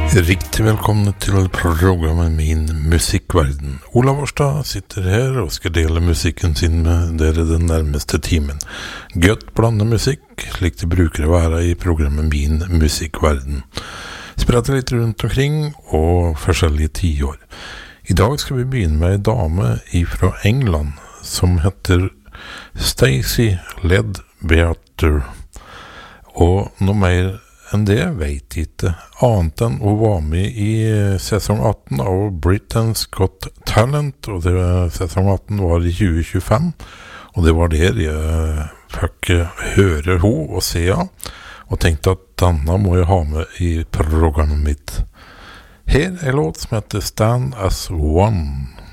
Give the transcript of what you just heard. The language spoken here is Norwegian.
Riktig velkommen til programmet Min Musikkverden. Olav Årstad sitter her og skal dele musikken sin med dere den nærmeste timen. Gøtt blande musikk, slik det bruker å være i programmet Min Musikkverden. Spretter litt rundt omkring og forskjellige tiår. I dag skal vi begynne med en dame fra England som heter Stacey Ledbeater. Og noe mer enn det vet jeg ikke, annet enn å være med i sesong 18 av Britain's Got Talent, og sesong 18 var i 2025, og det var der jeg fikk høre ho og se av, og tenkte at denne må jeg ha med i programmet mitt. Her er låt som heter Stand As One.